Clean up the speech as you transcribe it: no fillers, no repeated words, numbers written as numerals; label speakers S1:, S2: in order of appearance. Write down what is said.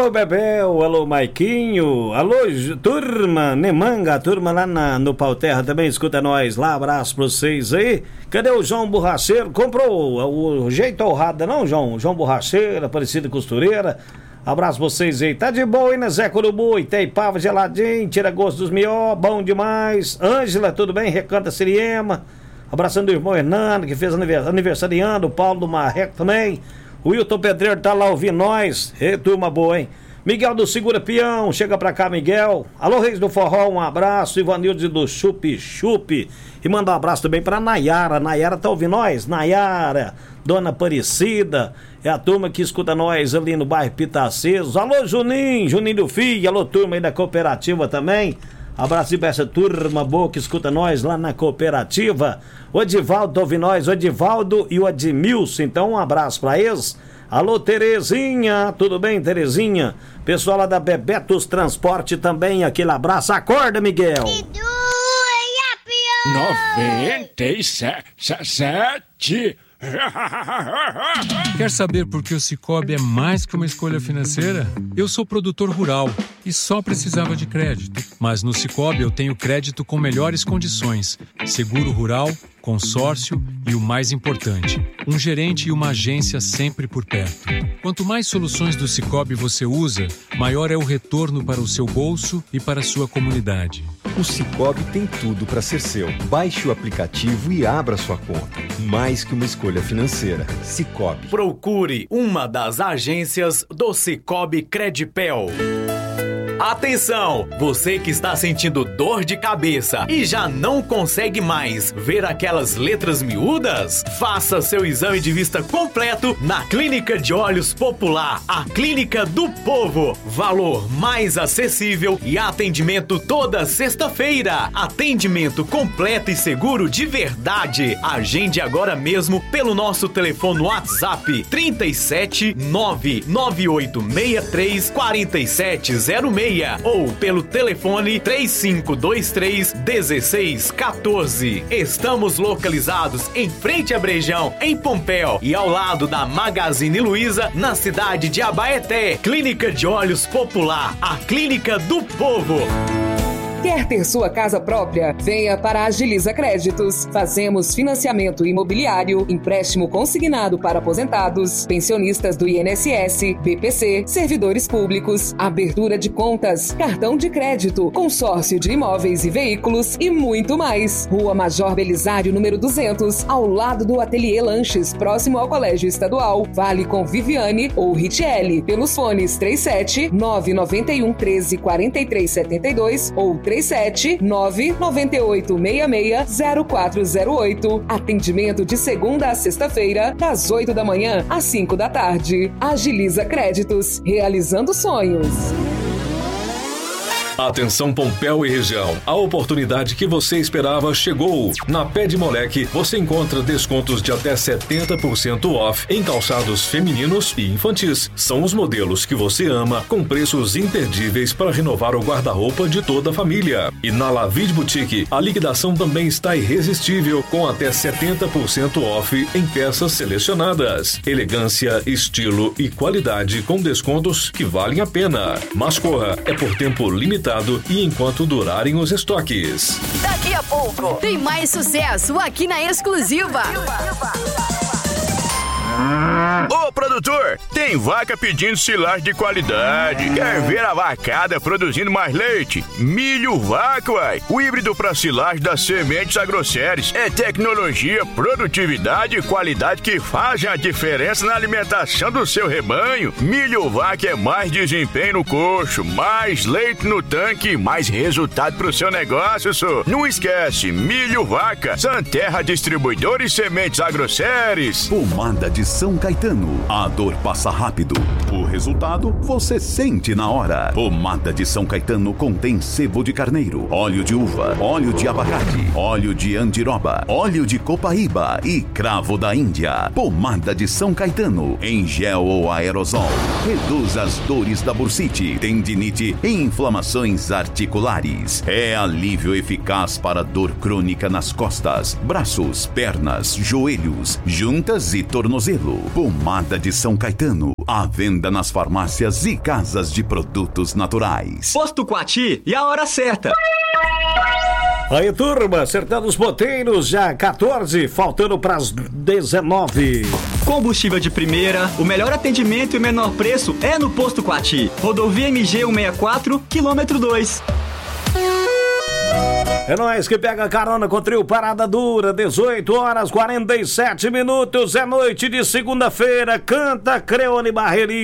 S1: Alô, Bebel, alô, Maiquinho, alô, turma, Nemanga, turma lá no Pau Terra também escuta nós lá, abraço pra vocês aí. Cadê o João Borracheiro? Comprou o jeito honrado, não, João? João Borracheiro, Aparecida Costureira. Abraço pra vocês aí. Tá de boa aí, né, Zé Curubu? Itaipava geladinho, tira gosto dos mió, bom demais. Ângela, tudo bem? Recanta Siriema. Abraçando o irmão Hernando, que fez aniversariando, o Paulo do Marreco também. O Wilton Pedreiro tá lá ouvindo nós. Ei, turma boa, hein? Miguel do Segura Peão, chega pra cá, Miguel. Alô, Reis do Forró, um abraço. Ivanildo do Chup Chup. E manda um abraço também pra Nayara. Nayara tá ouvindo nós? Nayara, Dona Aparecida. É a turma que escuta nós ali no bairro Pitacesos. Alô, Juninho do Filho. Alô, turma aí da cooperativa também. Abraço pra essa turma boa que escuta nós lá na cooperativa. O Edivaldo tá ouvindo nós, o Edivaldo e o Edmilson. Então, um abraço pra eles. Alô, Terezinha, tudo bem, Terezinha? Pessoal lá da Bebetos Transporte também, aquele abraço. Acorda, Miguel.
S2: 97. Quer saber por que o Sicoob é mais que uma escolha financeira? Eu sou produtor rural e só precisava de crédito. Mas no Sicoob eu tenho crédito com melhores condições, seguro rural, consórcio e o mais importante, um gerente e uma agência sempre por perto. Quanto mais soluções do Sicoob você usa, maior é o retorno para o seu bolso e para a sua comunidade.
S3: O Sicoob tem tudo para ser seu. Baixe o aplicativo e abra sua conta. Mais que uma escolha financeira. Sicoob.
S4: Procure uma das agências do Sicoob Credipel. Atenção! Você que está sentindo dor de cabeça e já não consegue mais ver aquelas letras miúdas? Faça seu exame de vista completo na Clínica de Olhos Popular, a Clínica do Povo. Valor mais acessível e atendimento toda sexta-feira. Atendimento completo e seguro de verdade. Agende agora mesmo pelo nosso telefone WhatsApp 37 99863 4706 ou pelo telefone 3523-1614. Estamos localizados em frente a Brejão, em Pompéu, e ao lado da Magazine Luiza, na cidade de Abaeté. Clínica de Olhos Popular, a Clínica do Povo.
S5: Quer ter sua casa própria? Venha para a Agiliza Créditos. Fazemos financiamento imobiliário, empréstimo consignado para aposentados, pensionistas do INSS, BPC, servidores públicos, abertura de contas, cartão de crédito, consórcio de imóveis e veículos e muito mais. Rua Major Belisário, número 200, ao lado do Ateliê Lanches, próximo ao Colégio Estadual. Fale com Viviane ou Richelle pelos fones 37 991 13 43 72 ou 37998660408. Atendimento de segunda a sexta-feira, das 8 da manhã às 5 da tarde. Agiliza Créditos, realizando sonhos.
S6: Atenção Pompéu e região, a oportunidade que você esperava chegou. Na Pé de Moleque você encontra descontos de até 70% off em calçados femininos e infantis. São os modelos que você ama, com preços imperdíveis para renovar o guarda-roupa de toda a família. E na Lavide Boutique, a liquidação também está irresistível, com até 70% off em peças selecionadas. Elegância, estilo e qualidade com descontos que valem a pena. Mas corra, é por tempo limitado e enquanto durarem os estoques.
S7: Daqui a pouco tem mais sucesso aqui na Exclusiva.
S8: Ô produtor, tem vaca pedindo silagem de qualidade. Quer ver a vacada produzindo mais leite? Milho Vaca, uai. O híbrido para silagem das Sementes Agroceres. É tecnologia, produtividade e qualidade que fazem a diferença na alimentação do seu rebanho. Milho Vaca é mais desempenho no coxo, mais leite no tanque, mais resultado pro seu negócio, só. Não esquece, Milho Vaca, Santerra Distribuidora e Sementes Agroceres.
S9: Pomada de São Caetano. A dor passa rápido. O resultado você sente na hora. Pomada de São Caetano contém sebo de carneiro, óleo de uva, óleo de abacate, óleo de andiroba, óleo de copaíba e cravo da Índia. Pomada de São Caetano, em gel ou aerosol. Reduz as dores da bursite, tendinite e inflamações articulares. É alívio eficaz para dor crônica nas costas, braços, pernas, joelhos, juntas e tornozelo. Pomada de São Caetano. À venda nas nas farmácias e casas de produtos naturais.
S10: Posto Quati e a hora certa.
S1: Aí, turma, acertando os poteiros, já 14, faltando para as 19.
S10: Combustível de primeira, o melhor atendimento e o menor preço é no Posto Quati. Rodovia MG 164, quilômetro 2.
S1: É nóis que pega carona com o trio Parada Dura, 18 horas 47 minutos, é noite de segunda-feira, canta Creone Barreirinha.